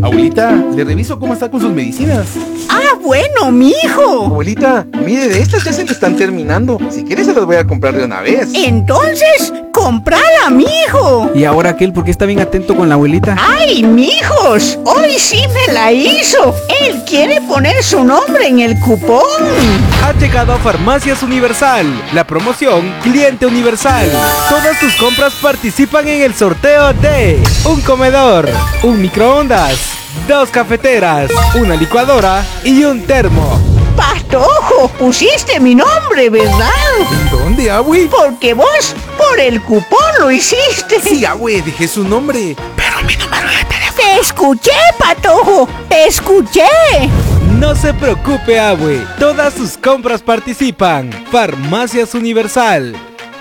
Abuelita, le reviso cómo está con sus medicinas. ¡Ah, bueno, mijo! Abuelita, mire, de estas ya se le están terminando. Si quiere se las voy a comprar de una vez. Entonces, ¡comprala, mijo! ¿Y ahora aquel por qué está bien atento con la abuelita? ¡Ay, mijos! Hoy sí me la hizo. Él quiere poner su nombre en el cupón. Ha llegado a Farmacias Universal, la promoción Cliente Universal. Todas tus compras participan en el sorteo de un comedor, un microondas, 2 cafeteras, una licuadora y un termo. Patojo, pusiste mi nombre, ¿verdad? ¿Dónde, abue? Porque vos, por el cupón lo hiciste. Sí, abue, dejé su nombre. Pero mi número de teléfono. Te escuché, Patojo, te escuché. No se preocupe, abue. Todas sus compras participan. Farmacias Universal.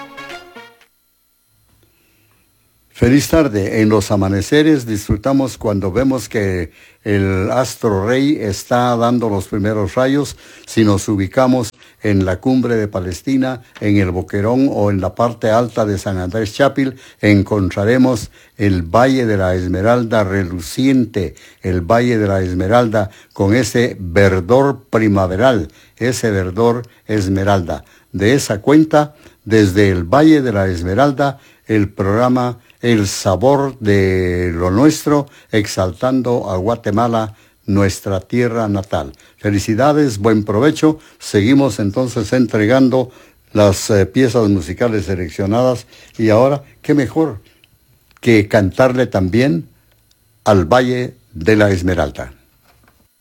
Feliz tarde. En los amaneceres disfrutamos cuando vemos que el astro rey está dando los primeros rayos. Si nos ubicamos en la cumbre de Palestina, en el Boquerón o en la parte alta de San Andrés Chapel, encontraremos el Valle de la Esmeralda reluciente, el Valle de la Esmeralda con ese verdor primaveral, ese verdor esmeralda. De esa cuenta, desde el Valle de la Esmeralda, el programa El Sabor de lo Nuestro, exaltando a Guatemala, nuestra tierra natal. Felicidades, buen provecho. Seguimos entonces entregando las piezas musicales seleccionadas y ahora, qué mejor que cantarle también al Valle de la Esmeralda.